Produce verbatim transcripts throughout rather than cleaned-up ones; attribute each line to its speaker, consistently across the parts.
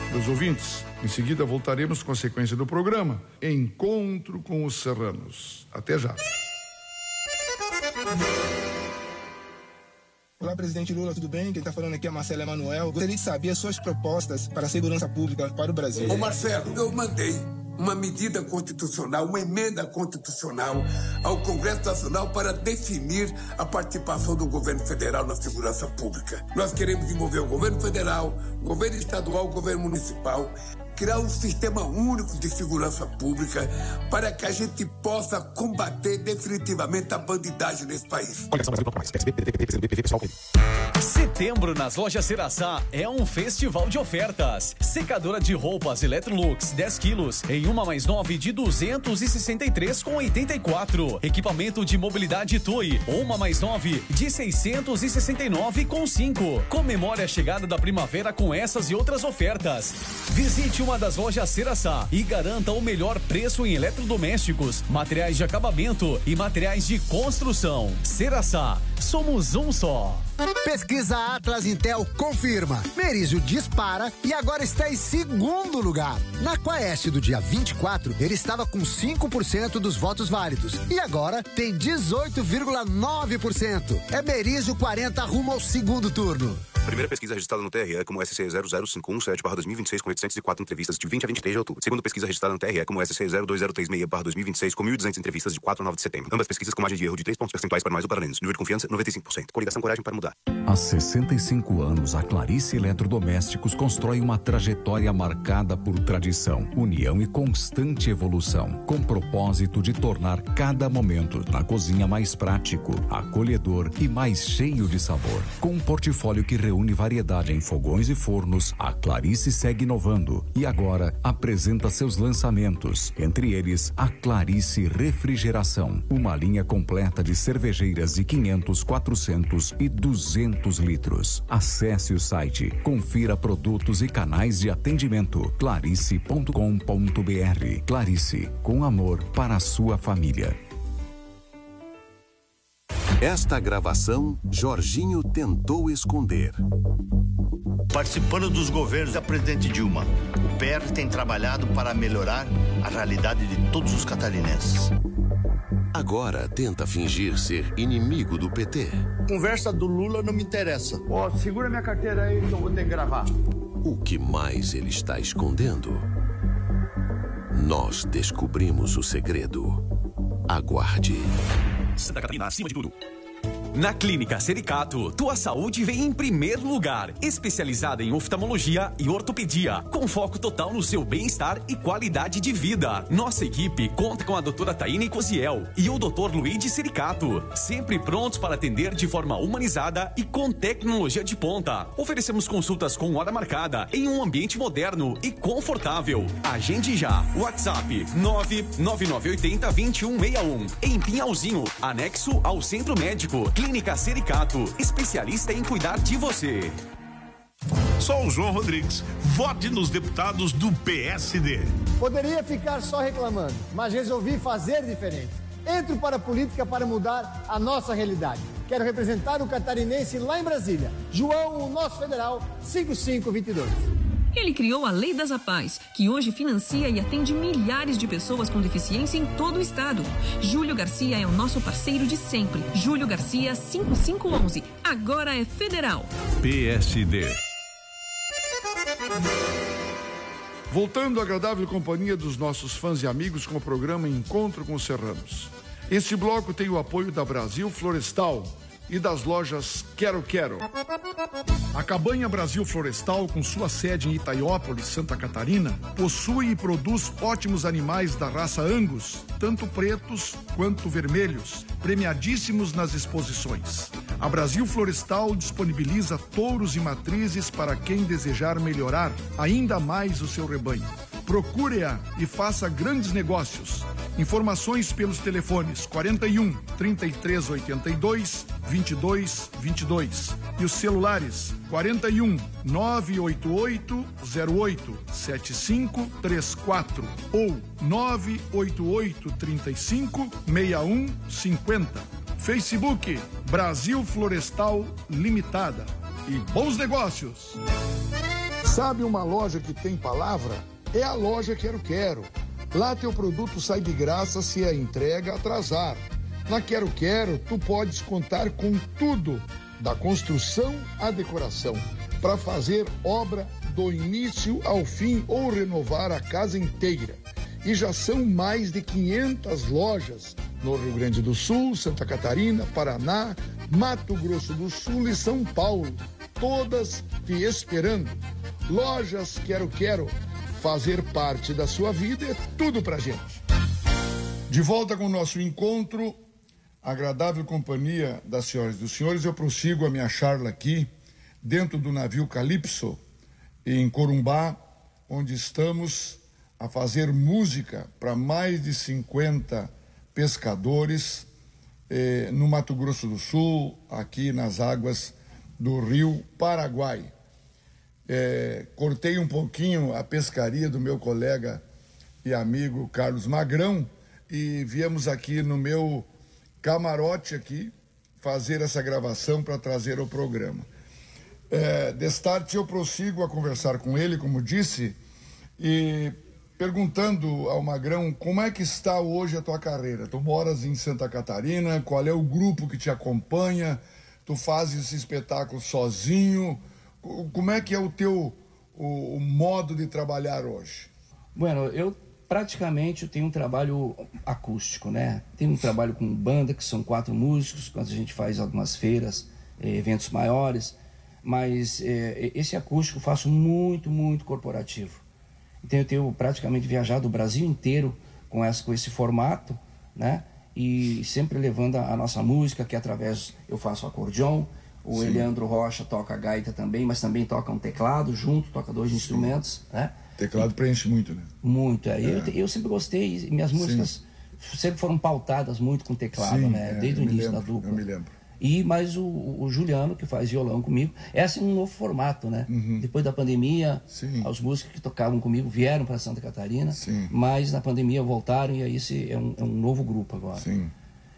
Speaker 1: Meus ouvintes, em seguida voltaremos com a sequência do programa Encontro com os Serranos. Até já.
Speaker 2: Olá, presidente Lula, tudo bem? Quem está falando aqui é Marcelo Emanuel. Gostaria de saber as suas propostas para a segurança pública para o Brasil.
Speaker 3: Ô Marcelo, eu mandei uma medida constitucional, uma emenda constitucional ao Congresso Nacional para definir a participação do governo federal na segurança pública. Nós queremos envolver o governo federal, o governo estadual, o governo municipal, criar um sistema único de segurança pública para que a gente possa combater definitivamente a bandidagem nesse país.
Speaker 4: Setembro nas lojas Ceraçá é um festival de ofertas. Secadora de roupas Electrolux dez quilos em uma mais nove de duzentos e sessenta e três reais e oitenta e quatro centavos. Equipamento de mobilidade T U I uma mais nove de seiscentos e sessenta e nove reais e cinco centavos. Comemore a chegada da primavera com essas e outras ofertas. Visite uma das lojas Ceraçá e garanta o melhor preço em eletrodomésticos, materiais de acabamento e materiais de construção. Ceraçá, somos um só.
Speaker 5: Pesquisa Atlas Intel confirma. Merizio dispara e agora está em segundo lugar. Na Quaest do dia vinte e quatro, ele estava com cinco por cento dos votos válidos e agora tem dezoito vírgula nove por cento. É Merizio quarenta rumo ao segundo turno.
Speaker 6: Primeira pesquisa registrada no T R E como S C zero zero cinco um sete barra dois mil e vinte e seis com oitocentos e quatro entrevistas de vinte a vinte e três de outubro. Segunda pesquisa registrada no T R E como S C zero dois zero três seis barra dois mil e vinte e seis com mil e duzentas entrevistas de quatro a nove de setembro. Ambas pesquisas com margem de erro de três pontos percentuais para mais ou para menos. Nível de confiança noventa e cinco por cento. Coligação Coragem para Mudar.
Speaker 7: Há sessenta e cinco anos, a Clarice Eletrodomésticos constrói uma trajetória marcada por tradição, união e constante evolução, com propósito de tornar cada momento na cozinha mais prático, acolhedor e mais cheio de sabor. Com um portfólio que reúne variedade em fogões e fornos, a Clarice segue inovando e agora apresenta seus lançamentos, entre eles a Clarice Refrigeração, uma linha completa de cervejeiras de quinhentos, quatrocentos e duzentos litros. Acesse o site, confira produtos e canais de atendimento clarice ponto com ponto br. Clarice, com amor para a sua família.
Speaker 8: Esta gravação, Jorginho tentou esconder.
Speaker 9: Participando dos governos da presidente Dilma, o P R tem trabalhado para melhorar a realidade de todos os catarinenses.
Speaker 8: Agora tenta fingir ser inimigo do P T.
Speaker 9: Conversa do Lula não me interessa. Ó, oh, segura minha carteira aí que eu vou ter que gravar.
Speaker 8: O que mais ele está escondendo? Nós descobrimos o segredo. Aguarde.
Speaker 4: Santa Catarina, acima de tudo. Na Clínica Sericato, tua saúde vem em primeiro lugar. Especializada em oftalmologia e ortopedia, com foco total no seu bem-estar e qualidade de vida. Nossa equipe conta com a doutora Taine Cosiel e o doutor Luigi Sericato, sempre prontos para atender de forma humanizada e com tecnologia de ponta. Oferecemos consultas com hora marcada em um ambiente moderno e confortável. Agende já. WhatsApp nove nove nove oito zero, dois um seis um. Em Pinhalzinho, anexo ao Centro Médico. Clínica Sericato, especialista em cuidar de você.
Speaker 10: Sou o João Rodrigues. Vote nos deputados do P S D.
Speaker 11: Poderia ficar só reclamando, mas resolvi fazer diferente. Entro para a política para mudar a nossa realidade. Quero representar o catarinense lá em Brasília. João, o nosso federal, cinco cinco dois dois.
Speaker 12: Ele criou a Lei das APAES, que hoje financia e atende milhares de pessoas com deficiência em todo o estado. Júlio Garcia é o nosso parceiro de sempre. Júlio Garcia cinco cinco um um. Agora é federal.
Speaker 10: P S D.
Speaker 1: Voltando à agradável companhia dos nossos fãs e amigos com o programa Encontro com os Serranos. Este bloco tem o apoio da Brasil Florestal e das lojas Quero Quero. A Cabanha Brasil Florestal, com sua sede em Itaiópolis, Santa Catarina, possui e produz ótimos animais da raça Angus, tanto pretos quanto vermelhos, premiadíssimos nas exposições. A Brasil Florestal disponibiliza touros e matrizes para quem desejar melhorar ainda mais o seu rebanho. Procure-a e faça grandes negócios. Informações pelos telefones quarenta e um, trinta e três oitenta e dois, vinte e dois vinte e dois e os celulares quarenta e um, nove oito oito, zero oito, sete cinco três quatro ou nove oito oito, trinta e cinco, sessenta e um cinquenta. Facebook Brasil Florestal Limitada. E bons negócios! Sabe uma loja que tem palavra? É a loja Quero Quero. Lá teu produto sai de graça se a entrega atrasar. Na Quero Quero, tu podes contar com tudo, da construção à decoração, para fazer obra do início ao fim ou renovar a casa inteira. E já são mais de quinhentas lojas no Rio Grande do Sul, Santa Catarina, Paraná, Mato Grosso do Sul e São Paulo, todas te esperando. Lojas Quero Quero, fazer parte da sua vida é tudo pra gente. De volta com o nosso encontro, agradável companhia das senhoras e dos senhores, eu prossigo a minha charla aqui, dentro do navio Calypso, em Corumbá, onde estamos a fazer música para mais de cinquenta pescadores eh, no Mato Grosso do Sul, aqui nas águas do Rio Paraguai. Eh, cortei um pouquinho a pescaria do meu colega e amigo Carlos Magrão e viemos aqui no meu camarote aqui fazer essa gravação para trazer ao programa. É, destarte eu prossigo a conversar com ele, como disse, e perguntando ao Magrão como é que está hoje a tua carreira. Tu moras em Santa Catarina, qual é o grupo que te acompanha, tu fazes esse espetáculo sozinho, como é que é o teu o, o modo de trabalhar hoje?
Speaker 13: Bueno, eu praticamente eu tenho um trabalho acústico, né? Tenho um trabalho com banda, que são quatro músicos, quando a gente faz algumas feiras, eventos maiores, mas é, esse acústico eu faço muito, muito corporativo. Então eu tenho praticamente viajado o Brasil inteiro com, essa, com esse formato, né? E sempre levando a, a nossa música, que através eu faço acordeon, o Sim. Eleandro Rocha toca gaita também, mas também toca um teclado junto, toca dois Sim. instrumentos, né?
Speaker 1: Teclado preenche muito, né?
Speaker 13: Muito, é. é. Eu, eu sempre gostei, minhas músicas Sim. sempre foram pautadas muito com teclado, Sim, né? É, Desde o início
Speaker 1: lembro,
Speaker 13: da dupla.
Speaker 1: Eu me lembro.
Speaker 13: E mais o, o Juliano, que faz violão comigo. É assim um novo formato, né?
Speaker 1: Uhum.
Speaker 13: Depois da pandemia,
Speaker 1: Sim.
Speaker 13: os músicos que tocavam comigo vieram para Santa Catarina,
Speaker 1: Sim.
Speaker 13: mas na pandemia voltaram e aí esse é um, é um novo grupo agora.
Speaker 1: Sim.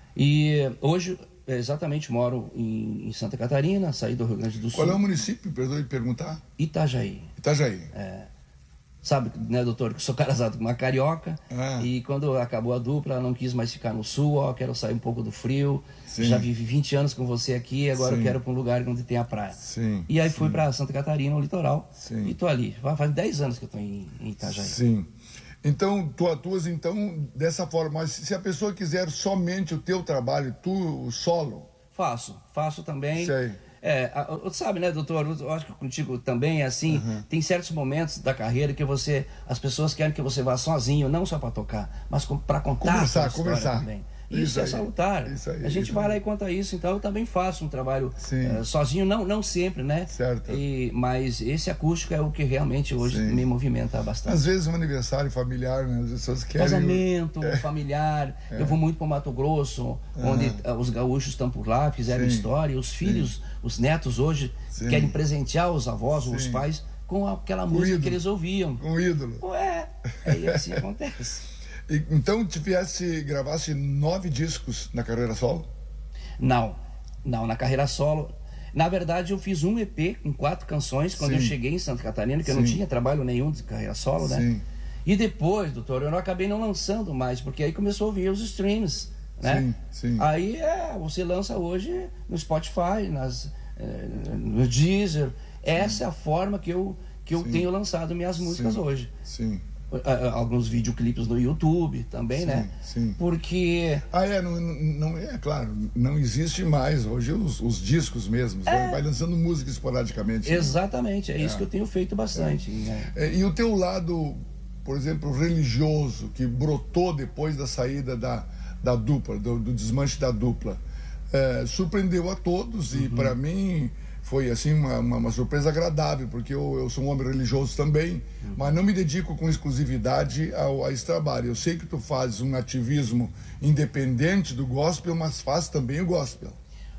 Speaker 13: E hoje, exatamente, moro em, em Santa Catarina, saí do Rio Grande do Sul.
Speaker 1: Qual é o município, perdoe perguntar?
Speaker 13: Itajaí.
Speaker 1: Itajaí.
Speaker 13: É. Sabe, né, doutor, que sou casado com uma carioca
Speaker 1: ah.
Speaker 13: e quando acabou a dupla, ela não quis mais ficar no sul, ó, quero sair um pouco do frio.
Speaker 1: Sim.
Speaker 13: Já vivi vinte anos com você aqui, agora
Speaker 1: Sim.
Speaker 13: eu quero para um lugar onde tem a praia.
Speaker 1: Sim.
Speaker 13: E aí
Speaker 1: Sim.
Speaker 13: fui para Santa Catarina, no litoral,
Speaker 1: Sim.
Speaker 13: e tô ali. Faz dez anos que eu tô em, em Itajaí.
Speaker 1: Sim. Então, tu atuas então dessa forma, mas se a pessoa quiser somente o teu trabalho, tu solo?
Speaker 13: Faço, faço também.
Speaker 1: Sei.
Speaker 13: É, sabe, né, doutor, eu acho que contigo também é assim, uhum. Tem certos momentos da carreira que você, as pessoas querem que você vá sozinho, não só para tocar, mas para contar
Speaker 1: conversar,
Speaker 13: a sua história
Speaker 1: conversar.
Speaker 13: também. Isso, isso é
Speaker 1: aí,
Speaker 13: salutar.
Speaker 1: Isso aí,
Speaker 13: a gente
Speaker 1: isso
Speaker 13: vai
Speaker 1: aí.
Speaker 13: lá e conta isso, então eu também faço um trabalho uh, sozinho, não, não sempre, né?
Speaker 1: Certo.
Speaker 13: E, mas esse acústico é o que realmente hoje Sim. me movimenta bastante.
Speaker 1: Às vezes um aniversário familiar, né? As pessoas querem...
Speaker 13: Casamento,
Speaker 1: é.
Speaker 13: familiar.
Speaker 1: É.
Speaker 13: Eu vou muito para o Mato Grosso,
Speaker 1: uhum.
Speaker 13: onde uh, os gaúchos estão por lá, fizeram
Speaker 1: Sim.
Speaker 13: história, os filhos, Sim. os netos hoje
Speaker 1: Sim.
Speaker 13: querem presentear os avós ou os
Speaker 1: Sim.
Speaker 13: pais com aquela
Speaker 1: Com
Speaker 13: música
Speaker 1: ídolo.
Speaker 13: que eles ouviam.
Speaker 1: Um ídolo.
Speaker 13: Ué, aí assim acontece.
Speaker 1: E, então, tivesse, gravasse nove discos na carreira solo?
Speaker 13: Não, não, na carreira solo. Na verdade, eu fiz um E P com quatro canções quando
Speaker 1: Sim.
Speaker 13: eu cheguei em Santa Catarina, que
Speaker 1: Sim.
Speaker 13: eu não tinha trabalho nenhum de carreira solo, né?
Speaker 1: Sim.
Speaker 13: E depois, doutor, eu não acabei não lançando mais, porque aí começou a ouvir os streams, né?
Speaker 1: Sim, sim.
Speaker 13: Aí é, você lança hoje no Spotify, nas, eh, no Deezer. Essa é a forma que eu, que eu tenho lançado minhas músicas
Speaker 1: sim.
Speaker 13: hoje.
Speaker 1: Sim.
Speaker 13: Alguns videoclipes no YouTube também,
Speaker 1: sim,
Speaker 13: né?
Speaker 1: Sim.
Speaker 13: Porque...
Speaker 1: Ah, é, não, não, é claro, não existe mais hoje os, os discos mesmos, é. né? Vai lançando música esporadicamente.
Speaker 13: Exatamente,
Speaker 1: né?
Speaker 13: é, é isso que eu tenho feito bastante.
Speaker 1: É.
Speaker 13: Né?
Speaker 1: É, e o teu lado, por exemplo, religioso, que brotou depois da saída da, da dupla, do, do desmanche da dupla, é, surpreendeu a todos e, uhum. para mim... Foi assim uma, uma, uma surpresa agradável, porque eu, eu sou um homem religioso também, uhum. mas não me dedico com exclusividade ao, a esse trabalho. Eu sei que tu fazes um ativismo independente do gospel, mas faz também o gospel.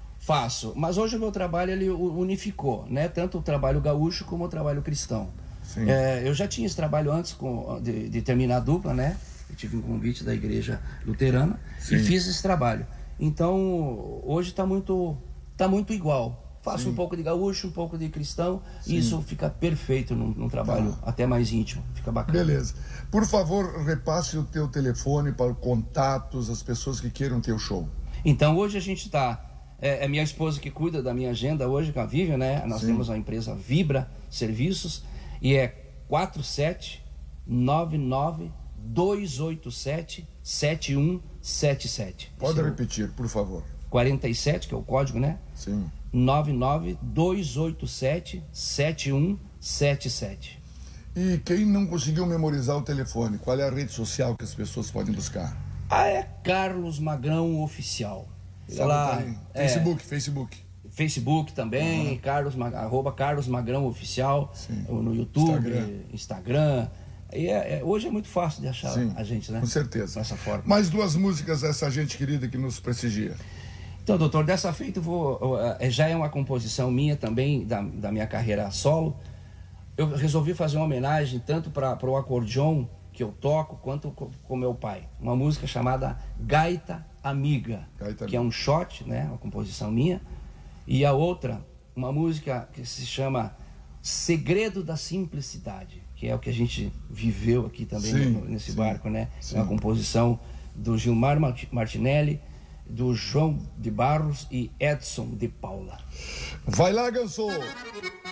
Speaker 13: Faço, mas hoje o meu trabalho ele unificou, né? Tanto o trabalho gaúcho como o trabalho cristão. É, eu já tinha esse trabalho antes com, de, de terminar a dupla, né? Eu tive um convite da igreja luterana Sim. e fiz esse trabalho. Então, hoje está muito, tá muito igual. faço
Speaker 1: Sim.
Speaker 13: um pouco de gaúcho, um pouco de cristão,
Speaker 1: Sim.
Speaker 13: e isso fica perfeito num, num trabalho
Speaker 1: Tá.
Speaker 13: até mais íntimo, fica bacana.
Speaker 1: Beleza. Por favor, repasse o teu telefone para contatos, as pessoas que queiram ter o show.
Speaker 13: Então hoje a gente está, é, é minha esposa que cuida da minha agenda hoje, com a Vivian, né? Nós
Speaker 1: Sim.
Speaker 13: temos a empresa Vibra Serviços, e é quatro sete nove nove dois oito sete sete um sete sete.
Speaker 1: Pode
Speaker 13: Esse é o
Speaker 1: repetir, por favor.
Speaker 13: quarenta e sete, que é o código, né?
Speaker 1: Sim.
Speaker 13: nove nove dois oito sete sete um sete sete.
Speaker 1: E quem não conseguiu memorizar o telefone, qual é a rede social que as pessoas podem buscar?
Speaker 13: Ah, é Carlos Magrão Oficial.
Speaker 1: Só
Speaker 13: Lá,
Speaker 1: botar aí.
Speaker 13: é,
Speaker 1: Facebook, Facebook.
Speaker 13: Facebook também,
Speaker 1: Uhum.
Speaker 13: Carlos, Ma- arroba Carlos Magrão Oficial,
Speaker 1: Sim.
Speaker 13: no YouTube,
Speaker 1: Instagram.
Speaker 13: Instagram. E é- é- hoje é muito fácil de achar
Speaker 1: Sim,
Speaker 13: a gente, né?
Speaker 1: com certeza.
Speaker 13: Dessa forma.
Speaker 1: Mais duas músicas dessa gente querida que nos prestigia.
Speaker 13: Então, doutor, dessa feita eu vou, eh, já é uma composição minha também, da, da minha carreira solo. Eu resolvi fazer uma homenagem tanto para o acordeon que eu toco, quanto co- com meu pai. Uma música chamada Gaita Amiga,
Speaker 1: Gaita
Speaker 13: que é um shot, né, uma composição minha. E a outra, uma música que se chama Segredo da Simplicidade, que é o que a gente viveu aqui também
Speaker 1: Sim,
Speaker 13: no- nesse
Speaker 1: sim,
Speaker 13: barco, né?
Speaker 1: sim.
Speaker 13: É uma composição do Gilmar Marti- Martinelli, do João de Barros e Edson de Paula.
Speaker 1: Vai lá, Ganso!